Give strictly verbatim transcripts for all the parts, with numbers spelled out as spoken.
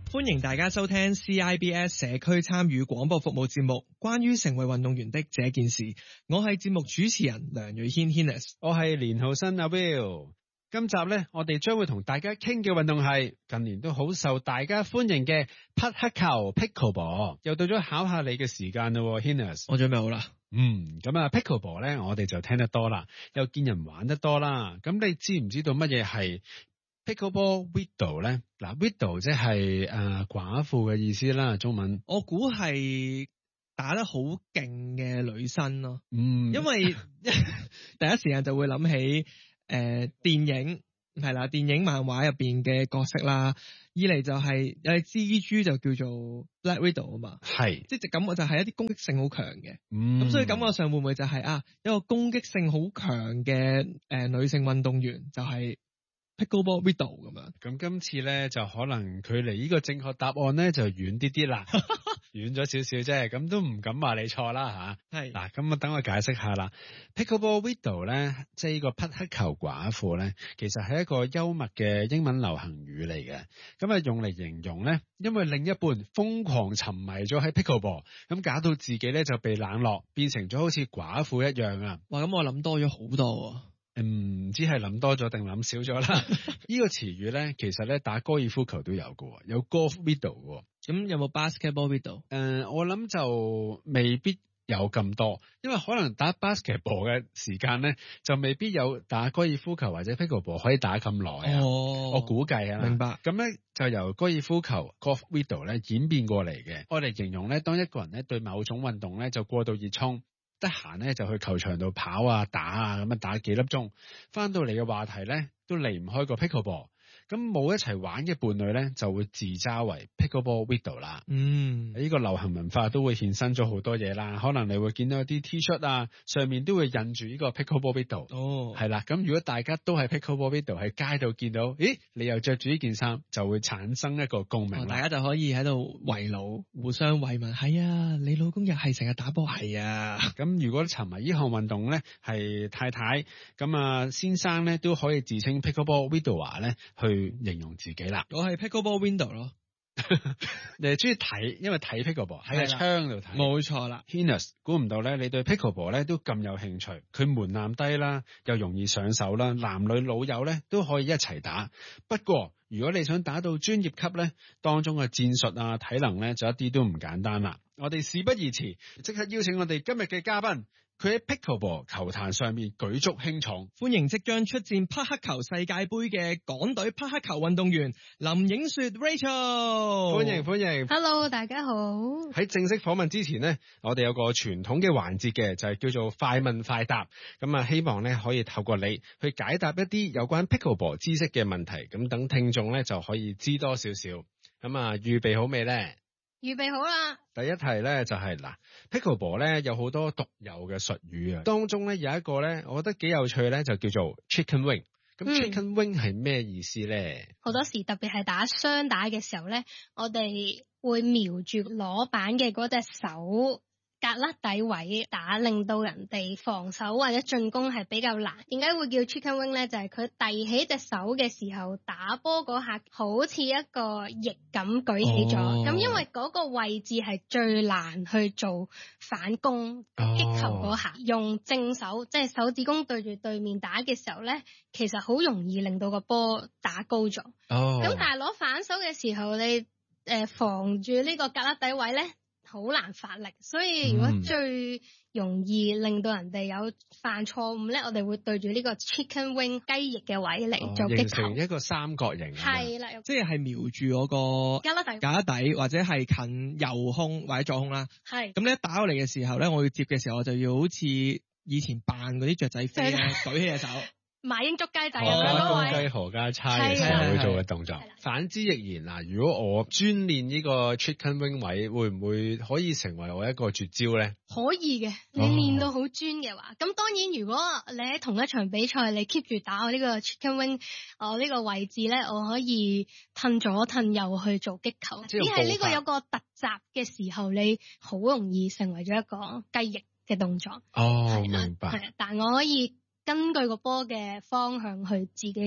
歡迎大家收聽 C I B S 社區參與廣播服務節目，關於成為運動員的這件事。我係節目主持人梁瑞軒 Hennis， 我係連浩新阿 Will。今集呢，我哋將會同大家傾嘅運動係近年都好受大家歡迎嘅匹克球 Pickleball。又到咗考下你嘅時間啦 Hennis。 我準備好啦。 嗯，咁啊 Pickleball 呢，我哋就聽得多啦，又見人玩得多啦。咁你知唔知道乜嘢係Pickleball Widow 咧？嗱 ，Widow 即係誒寡婦嘅意思啦，中文。 我估係打得好勁嘅女生咯。 嗯， 因為第一時間就會諗起誒、呃、電影係啦，電影漫畫入邊嘅角色啦。二嚟就係、是、有隻蜘蛛就叫做 Black Widow 啊嘛。係，即係感覺就係一啲攻擊性好強嘅。嗯，咁所以感覺上會唔會就係、是、啊一個攻擊性好強嘅誒、呃、女性運動員就係、是Pickleball Widow 咁樣， 咁今次咧就可能距離呢個正確答案咧就遠啲啲啦，遠咗少少啫，咁都唔敢話你錯啦吓。係嗱，咁啊等我解釋下啦。Pickleball Widow 咧，即係呢個匹克球寡婦咧，其實係一個幽默嘅英文流行語嚟嘅。咁啊用嚟形容咧，因為另一半瘋狂沉迷咗喺 Pickleball，咁搞到自己咧就被冷落，變成咗好似寡婦一樣啊。 哇，咁我諗多咗好多啊。 唔知係諗多咗定諗少咗啦。呢個詞語咧，其實咧打高爾夫球都有嘅，有 Golf Widow 嘅。 咁有冇 Basketball Widow？誒、 呃，我諗就未必有咁多，因為可能打 Basketball 嘅時間咧，就未必有打高爾夫球或者 Pickleball 可以打咁耐啊。哦，我估計啊。 明白。 咁咧就由高爾夫球 Golf Widow 咧演變過嚟嘅。我哋形容咧，當一個人咧對某種運動咧就過度熱衷。得閒咧就去球場度跑啊打啊咁啊打幾粒鐘，翻到嚟嘅話題咧都離唔開個 Pickleball。咁冇一齊玩嘅伴侶咧，就會自嘲為 Pickleball Widow 啦。嗯，呢個流行文化都會衍生咗好多嘢啦。可能你會見到一啲 T 恤啊，上面都會印住呢個 Pickleball Widow。哦，係啦。咁如果大家都係 Pickleball Widow 喺街度見到，咦，你又着住呢件衫，就會產生一個共鳴、哦。 大家就可以喺度圍爐，互相慰問。係啊，你老公又係成日打波。係啊。 咁如果沉迷呢項運動咧，係太太咁啊，先生咧都可以自稱 Pickleball Widow 咧去形容自己啦， 我係 Pickleball Window 咯。 你係中意睇，因為睇 Pickleball 喺個窗度睇， 冇錯啦。 Hennis 估唔到咧，你對 Pickleball 咧都咁有興趣，佢門檻低啦，又容易上手啦，男女老幼咧都可以一齊打。不過如果你想打到專業級咧，當中嘅戰術啊、體能咧就一啲都唔簡單啦。我哋事不宜遲，即刻邀請我哋今日嘅嘉賓。佢喺 Pickleball 球壇上面舉足輕重， 歡迎即將出戰匹克球世界盃嘅港隊匹克球運動員林影雪 Rachel。 歡迎歡迎 ，Hello 大家好。 喺正式訪問之前呢，我哋有個傳統嘅環節嘅，就係叫做快問快答。咁啊，希望咧可以透過你去解答一啲有關 Pickleball 知識嘅問題，咁等聽眾咧就可以知多少少。咁啊，預備好未咧？ 預備好啦！ 第一題咧就係、是、嗱 Pickleball 咧有好多獨有嘅術語啊，當中咧有一個咧，我覺得幾有趣咧，就叫做 Chicken Wing。咁 Chicken Wing 係咩意思咧？ 好多時特別係打雙打嘅時候咧，我哋會瞄住攞板嘅嗰隻手格甩底位打，令到人哋防守或者進攻係比較難。點解會叫 Chicken Wing 咧？就係佢遞起隻手嘅時候，打波嗰下好似一個翼咁舉起咗。咁、哦、因為嗰個位置係最難去做反攻擊球嗰下，哦、用正手即係手指公對住對面打嘅時候咧，其實好容易令到個波打高咗。咁、哦、但係攞反手嘅時候，你誒、呃、防住呢個格甩底位咧，好難發力，所以如果最容易令到人哋有犯錯誤咧、嗯，我哋會對住呢個 chicken wing 雞翼嘅位嚟做擊球， 形成一個三角形。 係啦， 即係瞄住嗰個格甩底， 格甩底或者係近右空或者左空啦。係咁你一打過嚟嘅時候咧，我要接嘅時候，我就要好似以前扮嗰啲雀仔飛咧，舉起隻手。 馬英捉雞仔咁樣公雞何家猜嘅時候會做嘅動作。反之亦然嗱，如果我專練呢個 chicken wing 位，會唔會可以成為我一個絕招咧？ 可以嘅，你練到好專嘅話，咁、哦、當然如果你喺同一場比賽，你 keep 住打我呢個 chicken wing，我呢個位置咧，我可以褪左褪右去做擊球。只係呢個有個突襲嘅時候，你好容易成為咗一個雞翼嘅動作。 哦，明白。 係，但我可以根據個波嘅方向去自己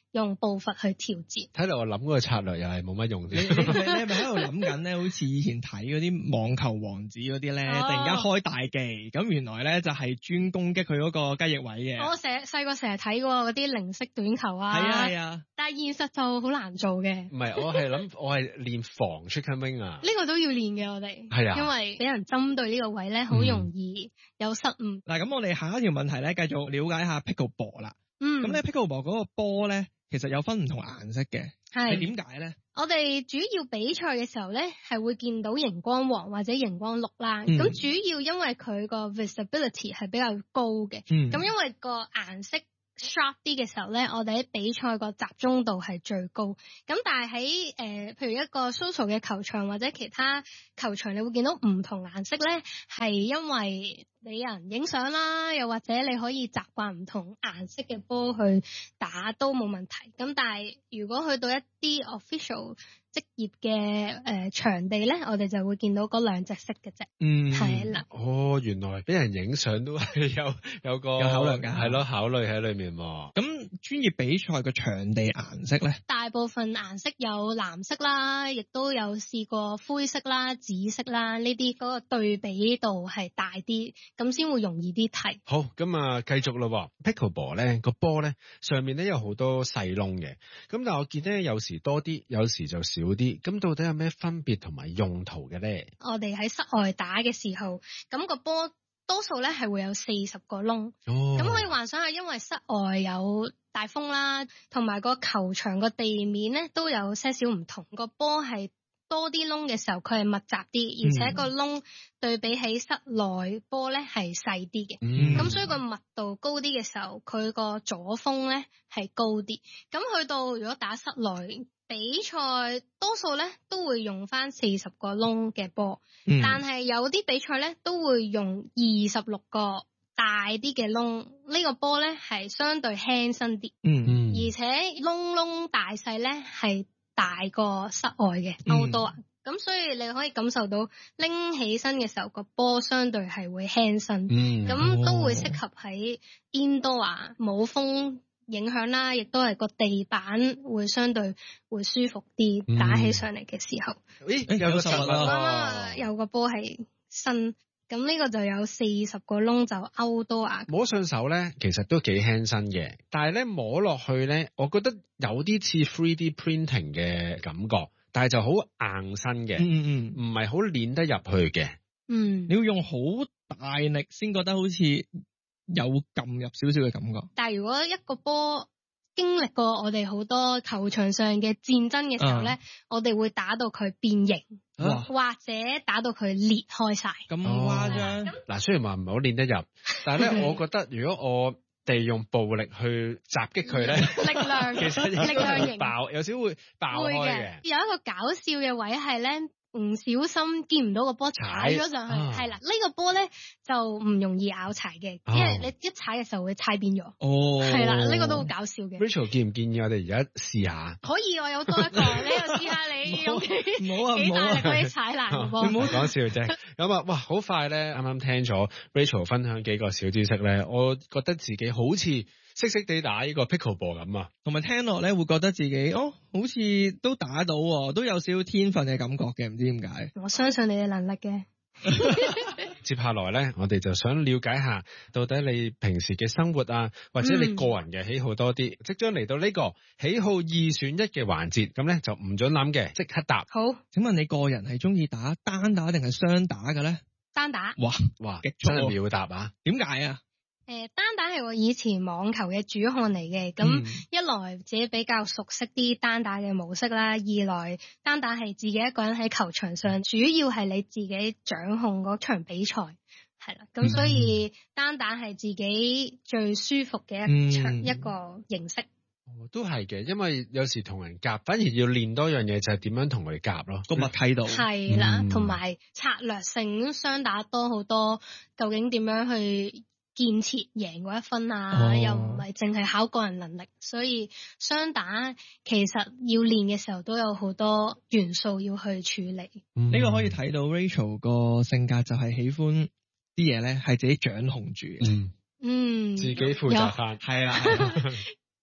用步伐去調節。 睇嚟我諗嗰個策略又係冇乜用你你啲。 你你係咪喺度諗緊咧？好似以前睇嗰啲網球王子嗰啲咧， 哦突然間開大技，咁原來咧就係專攻擊佢嗰個雞翼位嘅。 我成日細個成日睇過嗰啲零式短球啊， 係啊係啊， 但係現實就好難做嘅。 唔係，我係諗我係練防 chicken wing 啊。 呢個都要練嘅，我哋係啊因為俾人針對呢個位咧，好容易有失誤。 嗱咁我哋下一條問題咧，繼續了解下 pickleball 啦。 嗯， 咁咧 pickleball 嗰個波咧，其實有分唔同顏色嘅，係係點解咧？ 我哋主要比賽嘅時候咧，係會見到熒光黃或者熒光綠啦。 嗯咁、主要因為佢個 visibility 係比較高嘅。 嗯咁、因為個顏色 sharp 啲嘅時候咧，我哋喺比賽個集中度係最高。咁但係喺誒，譬如一個 social 嘅球場或者其他球場，你會見到唔同顏色咧，係因為你有人影相啦，又或者你可以習慣唔同顏色嘅波去打都冇問題。咁但係如果去到一啲 official 職業嘅誒、呃、場地咧，我哋就會見到嗰兩隻色嘅啫。 嗯， 係啦、 哦，原來俾人影相都係有有個有考量㗎係咯，考慮喺裏面喎。 咁專業比賽個場地顏色咧？ 大部分顏色有藍色啦，亦都有試過灰色啦、紫色啦，呢啲嗰個對比度係大啲，咁先會容易啲睇。 好，咁啊繼續咯。Pickleball 咧個波咧上面咧有好多細窿嘅，咁但係我見咧有時多啲，有時就少啲。咁到底有咩分別同埋用途嘅咧？ 我哋喺室外打嘅時候，咁、個波多數咧係會有四十個窿， 哦， 咁可以幻想下，因為室外有大風啦，同埋個球場個地面咧都有些少唔同，個波係多啲窿嘅時候，佢係密集啲，而且個窿對比起室內波咧係細啲嘅。 嗯， 咁、所以個密度高啲嘅時候，佢個阻風咧係高啲。咁去到如果打室內比賽，多數咧都會用翻四十個窿嘅波， 嗯但係有啲比賽咧都會用二十六個大啲嘅窿。呢個波咧係相對輕身啲， 嗯嗯而且窿窿大細咧係大過室外嘅嗯 outdoor。咁所以你可以感受到拎起身嘅時候個波相對係會輕身， 嗯， 咁、都會適合喺 indoor 啊冇風影響啦，亦都係個地板會相對會舒服啲， 嗯打起上嚟嘅時候， 咦誒有個實物啱啊啱有個波係新，咁呢個就有四十個窿就 outdoor 啊。 摸上手咧，其實都幾輕身嘅，但係咧摸落去咧，我覺得有啲似 three D printing 嘅感覺，但係就好硬身嘅， 嗯嗯嗯， 唔係好練得入去嘅。 嗯你，要用好大力先覺得好似有撳入少少嘅感覺。 但係如果一個波經歷過我哋好多球場上嘅戰爭嘅時候咧， 啊我哋會打到佢變形， 哇或者打到佢裂開晒。 咁誇張， 嗱，雖然話唔係好練得入，但係咧，我覺得如果我哋用暴力去襲擊佢咧， 力量其實應力量型該會爆，有時會爆會開嘅。 有一個搞笑嘅位係咧，唔小心見唔到個波踩咗上去， 踩啊係啦，呢個波咧就唔容易拗柴嘅， 哦因為你一踩嘅時候會踩變咗， 哦， 係啦，呢個都好搞笑嘅。 Rachel 建唔建議我哋而家試下？ 可以，我有多一個，你又試下你用幾唔好啊唔好啊幾大力嗰啲踩爛個波。 唔好講笑啫。咁啊，哇，好快咧！啱啱聽咗 Rachel 分享幾個小知識咧，我覺得自己好似識識地打呢個 pickleball 咁啊。 同埋聽落咧會覺得自己哦，好似都打到喎，都有少少天分嘅感覺嘅，唔知點解。 我相信你嘅能力嘅。 接下來咧，我哋就想了解下，到底你平時嘅生活啊，或者你個人嘅喜好多啲。即將嚟到呢個喜好二選一嘅環節，咁咧就唔准諗嘅，即刻答。 好， 請問你個人係中意打單打定係雙打嘅咧？ 單打。 哇， 哇， 極速喎真係秒答啊！ 點解啊？ 誒、單打係我以前網球嘅主項嚟嘅，咁、 嗯一來自己比較熟悉啲單打嘅模式啦，二來單打係自己一個人喺球場上，主要係你自己掌控嗰場比賽，係啦，咁所以單打係自己最舒服嘅一場、 嗯一個形式。 哦都係嘅，因為有時同人夾，反而要練多樣嘢，就係點樣同佢夾咯。 個默契度係啦， 嗯同埋、策略性雙打多好多，究竟點樣去建設贏嗰一分啊？ 哦又唔係淨係考個人能力，所以雙打其實要練嘅時候都有好多元素要去處理。 呢、 嗯個可以睇到 Rachel 個性格就係喜歡啲嘢咧係自己掌控住嘅。 嗯， 嗯， 自己負責翻。 係啦，係啦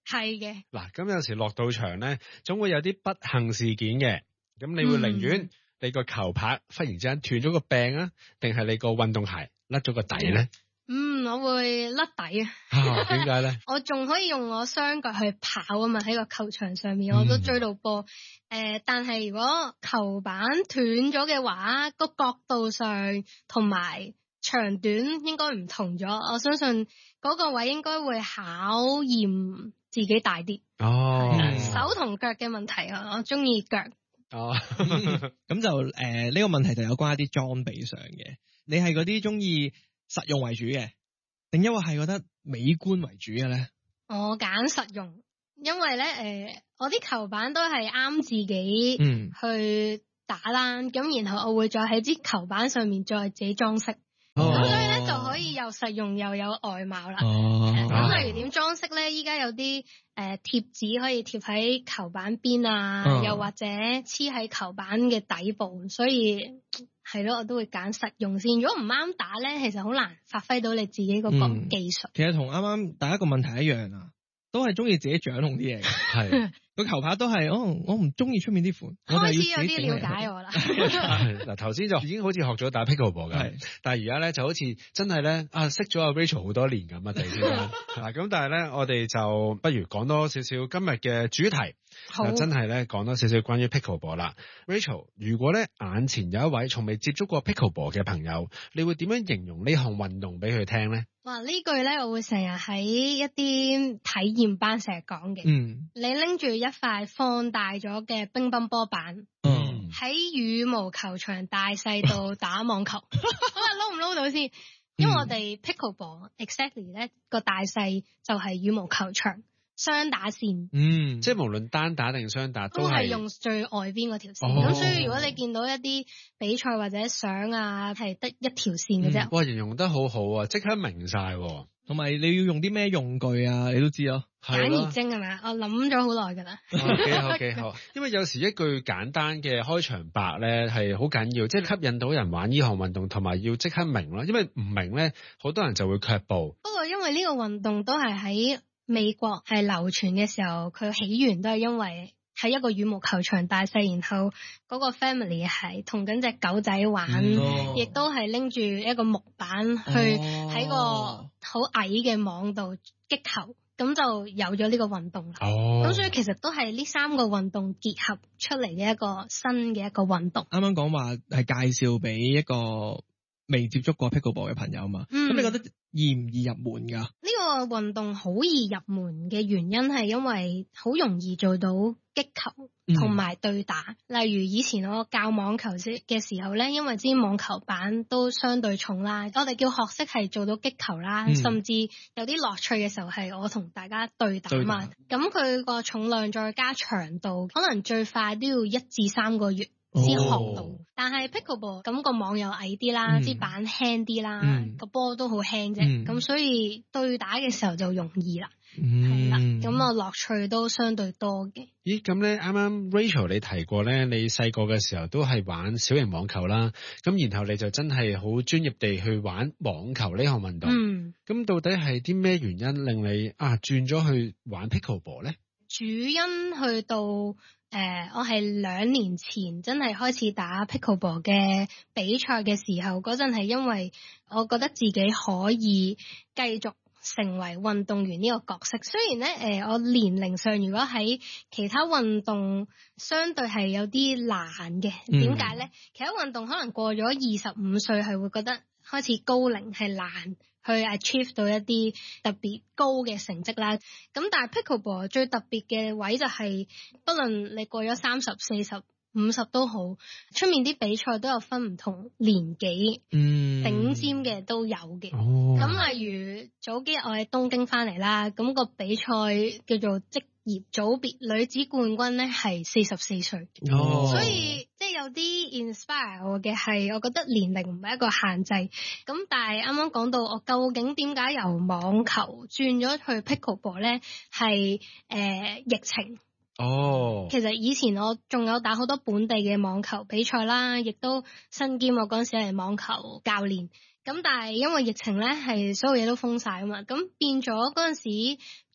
係嘅。 嗱，咁有時落到場咧，總會有啲不幸事件嘅，咁你會寧願你個球拍忽然之間斷咗個柄啊，定係你個運動鞋甩咗個底咧？ 嗯，我會甩底啊。 啊，點解咧？ 我仲可以用我雙腳去跑啊嘛，喺個球場上面我都追到波。誒、嗯呃，但係如果球板斷咗嘅話，個角度上同埋長短應該唔同咗。我相信嗰個位應該會考驗自己大啲。 哦， 手同腳嘅問題啊，我中意腳。 哦， 咁、嗯、就誒呢、呃這個問題就有關一啲裝備上嘅。你係嗰啲中意實用為主嘅，定抑或係覺得美觀為主嘅咧？ 我揀實用，因為咧誒、呃，我啲球板都係啱自己去打啦，咁、嗯、然後我會再喺支球板上面再自己裝飾，咁、哦、所以咧就可以又實用又有外貌啦。咁、哦、例如點裝飾咧？依家有啲誒貼紙可以貼喺球板邊啊，哦、又或者黐喺球板嘅底部，所以。係咯，我都會揀實用先。如果唔啱打咧，其實好難發揮到你自己嗰個技術、嗯。 其實同啱啱第一個問題一樣啊，都係中意自己掌控啲嘢嘅。係個球拍都係，哦，我唔中意出面啲款。 開始有啲了解我啦。 嗱，頭先就已經好似學咗打 pickleball 㗎，但係而家咧就好似真係咧啊，識咗阿 Rachel 好多年咁啊，地先啦。嗱，咁但係咧，我哋就不如講多少少今日嘅主題。就真係咧講多少少關於 pickleball 啦 ，Rachel， 如果咧眼前有一位從未接觸過 pickleball 嘅朋友，你會點樣形容呢項運動俾佢聽咧？ 哇，呢句咧我會成日喺一啲體驗班成日講嘅。嗯，你拎住一塊放大咗嘅乒乓波板，嗯，喺羽毛球場大細度打網球，我話撈唔撈到先？因為我哋 pickleball exactly 咧個大細就係羽毛球場。雙打線，嗯， 即係無論單打定雙打都係用最外邊嗰條線，咁、哦、所以如果你見到一啲比賽或者相啊，係得一條線嘅啫、嗯。 哇，形容得好好啊，即刻明晒。 同埋你要用啲咩用具啊，你都知咯。 簡而精係咪？我諗咗好耐噶啦。 幾好幾好，因為有時一句簡單嘅開場白咧係好緊要，即係吸引到人玩呢項運動，同埋要即刻明咯。因為唔明咧，好多人就會卻步。 不過因為呢個運動都係喺美國係流傳嘅時候，佢起源都係因為喺一個羽毛球場大細，然後嗰個 family 係同緊隻狗仔玩，亦、嗯、都係拎住一個木板去喺個好矮嘅網度擊球，咁就有咗呢個運動啦。咁、哦、所以其實都係呢三個運動結合出嚟嘅一個新嘅一個運動。 啱啱講話係介紹俾一個未接觸過 pickleball 嘅朋友嘛，咁、嗯、你覺得易唔易入門噶？ 呢個運動好易入門嘅原因係因為好容易做到擊球同埋對打、嗯。例如以前我教網球嘅時候咧，因為支網球板都相對重啦，我哋叫學識係做到擊球啦、嗯，甚至有啲樂趣嘅時候係我同大家對打嘛。咁佢個重量再加長度，可能最快都要一至三個月先學到，哦、但係 pickleball 咁個網又矮啲啦，支、嗯、板輕啲啦，個、嗯、波都好輕啫，咁、嗯、所以對打嘅時候就容易啦，係、嗯、啦，咁個樂趣都相對多嘅。 咦，咁咧啱啱 Rachel 你提過咧，你細個嘅時候都係玩小型網球啦，咁然後你就真係好專業地去玩網球呢項運動，咁、嗯、到底係啲咩原因令你啊轉咗去玩 pickleball 咧？ 主因去到誒、呃，我係兩年前真係開始打 pickleball 嘅比賽嘅時候，嗰陣係因為我覺得自己可以繼續成為運動員呢個角色。雖然咧，誒、呃，我年齡上如果喺其他運動相對係有啲難嘅，點解咧？其他運動可能過咗二十五歲係會覺得開始高齡係難去 achieve 到一啲特別高嘅成績啦，咁但係 pickleball 最特別嘅位就係，不論你過咗三十、四十、五十都好，出面啲比賽都有分唔同年紀，嗯，頂尖嘅都有嘅。咁、哦、例如早幾日我喺東京翻嚟啦，咁、個比賽叫做職業組別女子冠軍咧係四十四歲，哦，所以即係有啲 inspire 我嘅係，我覺得年齡唔係一個限制。咁但係啱啱講到我究竟點解由網球轉咗去 pickleball 咧，係誒、呃、疫情。哦，其實以前我仲有打好多本地嘅網球比賽啦，亦都身兼我嗰陣時係網球教練。咁但係因為疫情咧，係所有嘢都封晒啊嘛，咁變咗嗰陣時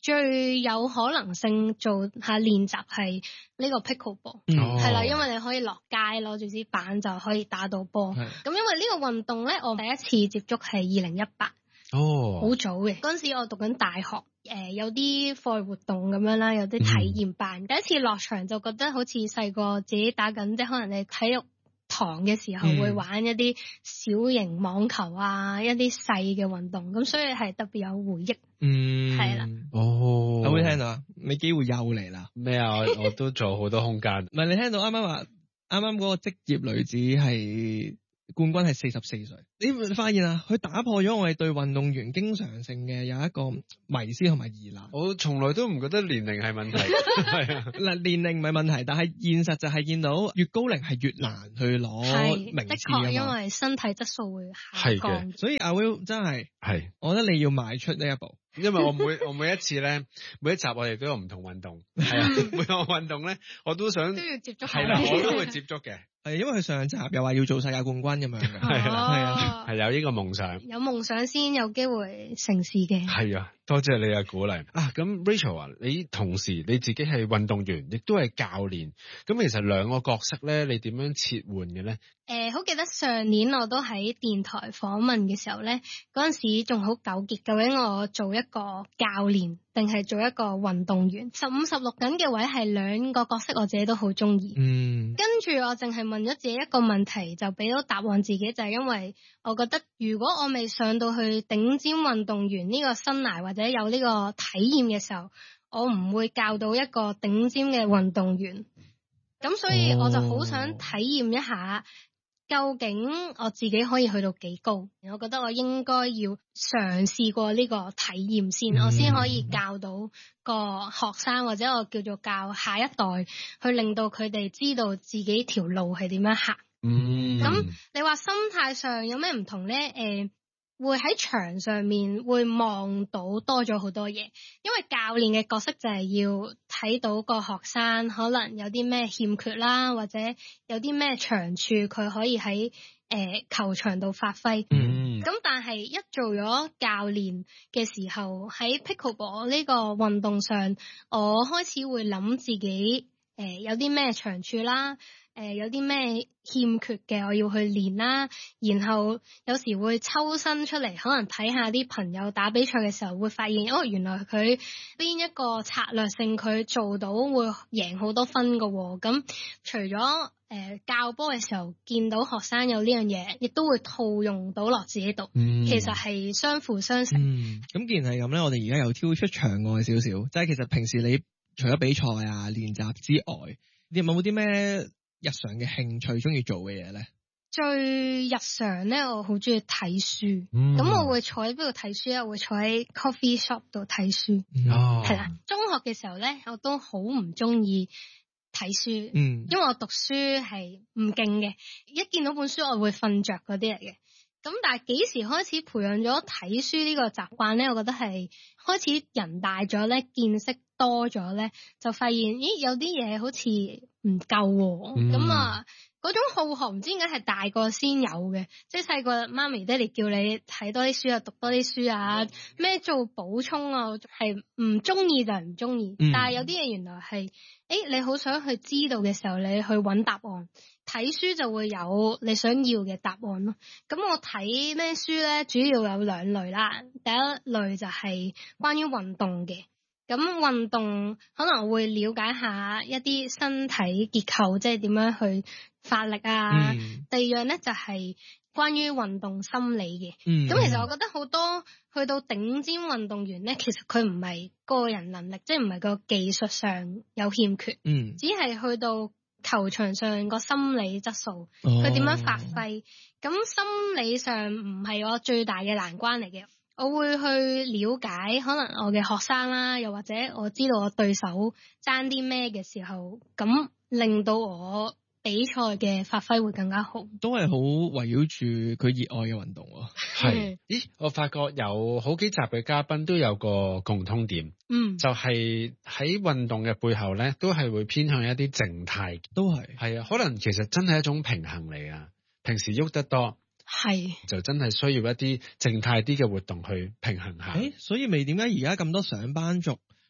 最有可能性做下練習係呢個 pickleball， 嗯係啦，因為你可以落街攞住支板就可以打到波。 係咁因為呢個運動咧，我第一次接觸係二零一八， 哦， 好早嘅。嗰陣時我讀緊大學，誒、呃、有啲課外活動咁樣啦，有啲體驗班。第一次落場就覺得好似細個自己打緊，即係可能你體育堂嘅時候嗯會玩一啲小型網球啊，一啲細嘅運動，咁所以係特別有回憶。 嗯， 係啦。 哦， 有冇聽到啊？你機會又嚟啦！ 咩啊？我我都做好多空間。 唔係你聽到啱啱話，啱啱嗰個職業女子係冠軍係四十四歲，你會發現啊，佢打破咗我哋對運動員經常性嘅有一個迷思同埋疑難。 我從來都唔覺得年齡係問題，係啊， 嗱，年齡唔係問題，但係現實就係見到越高齡係越難去攞係名的次啊嘛確，因為身體質素會下係降。 所以阿 Will 真係， 係， 我覺得你要邁出呢一步。 因為我每我每一次咧，每一集我哋都有唔同運動，係啊，每個運動咧我都想都要接觸下係啦，我都會接觸嘅， 係因為佢上集又話要做世界冠軍咁樣嘅， 係哦係啊， 係有呢個夢想， 有夢想先有機會成事嘅。 係啊，多謝你嘅鼓勵啊！咁 Rachel 啊，你同時你自己係運動員，亦都係教練，咁其實兩個角色咧，你點樣切換嘅咧？ 誒、呃，好記得上年我都喺電台訪問嘅時候咧，嗰陣時仲好糾結，究竟我做一個教練定係做一個運動員？十五十六緊嘅位係兩個角色，我自己都好中意。 嗯， 跟住我淨係問咗自己一個問題，就俾到答案自己，就係、是、因為我覺得如果我未上到去頂尖運動員呢個生涯或者有呢個體驗嘅時候，我唔會教到一個頂尖嘅運動員。咁所以我就好想體驗一下，究竟我自己可以去到幾高？我覺得我應該要嘗試過呢個體驗先， 嗯、 我先可以教到個學生，或者我叫做教下一代，去令到佢哋知道自己條路係點樣行。 嗯， 咁你話心態上有咩唔同呢？誒、呃，會喺場上面會望到多咗好多嘢，因為教練嘅角色就係要睇到個學生可能有啲咩欠缺啦，或者有啲咩長處佢可以喺誒、呃、球場度發揮。 嗯， 咁但係一做咗教練嘅時候，喺 pickleball 呢個運動上，我開始會諗自己誒、呃、有啲咩長處啦。誒、呃，有啲咩欠缺嘅，我要去練啦。然後有時會抽身出嚟，可能睇下啲朋友打比賽嘅時候，會發現哦，原來佢邊一個策略性佢做到會贏好多分㗎喎。咁除咗誒、呃、教波嘅時候見到學生有呢樣嘢，亦都會套用到落自己度。 嗯、 其實係相輔相成。 嗯，咁既然係咁咧，我哋而家又挑出場外少少，即係其實平時你除咗比賽啊、練習之外，你有冇啲咩日常嘅興趣中意做嘅嘢咧？ 最日常咧，我好中意睇書。咁、 嗯、 我會坐喺邊度睇書咧？我會坐喺 coffee shop 度睇書。 哦， 係啦。中學嘅時候咧，我都好唔中意睇書。 嗯，因為我讀書係唔勁嘅，一見到本書我會瞓着嗰啲嚟嘅。咁但係幾時開始培養咗睇書呢個習慣咧？我覺得係開始人大咗咧，見識多咗咧，就發現咦有啲嘢好似唔夠喎。咁、嗯、啊嗰種好學唔知點解係大個先有嘅，即係細個媽咪爹哋叫你睇多啲書啊，讀多啲書啊，咩做補充啊，係唔中意就係唔中意。但係有啲嘢原來係誒你好想去知道嘅時候，你去揾答案。睇書就會有你想要嘅答案咯。咁我睇咩書咧？主要有兩類啦。第一類就係關於運動嘅。咁運動可能會了解下一啲身體結構，即係點樣去發力啊。嗯、第二樣咧就係關於運動心理嘅。咁、嗯、其實我覺得好多去到頂尖運動員咧，其實佢唔係個人能力，即係唔係個技術上有欠缺，嗯、只係去到球場上個心理質素，佢點樣發揮。咁、哦、心理上唔係我最大嘅難關嚟嘅。我會去了解可能我嘅學生啦，又或者我知道我對手爭啲咩嘅時候，咁令到我比賽嘅發揮會更加好。 都係好圍繞住佢熱愛嘅運動。 係，咦？我發覺有好幾集嘅嘉賓都有個共通點，嗯，就係喺運動嘅背後咧，都係會偏向一啲靜態， 都係係啊，可能其實真係一種平衡嚟啊。平時喐得多。係就真係需要一啲靜態啲嘅活動去平衡下。 誒，所以咪點解而家咁多上班族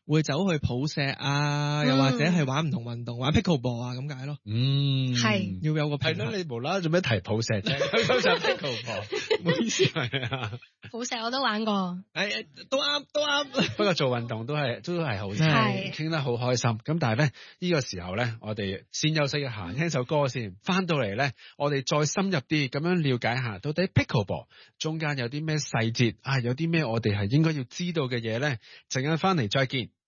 會走去抱石啊，又或者係玩唔同運動，玩 pickleball 啊咁解咯。 嗯， 係要有個係咯， 平衡。 你無啦啦做咩提抱石啫？咁就 pickleball，唔好意思係啊。 寶石我都玩過， 誒都啱都啱。 不過做運動都係都係好係傾得好開心。咁但係咧呢個時候咧，我哋先休息一下，聽首歌先。翻到嚟咧，我哋再深入啲咁樣了解下，到底 pickleball 中間有啲咩細節啊？有啲咩我哋係應該要知道嘅嘢咧？陣間翻嚟再見。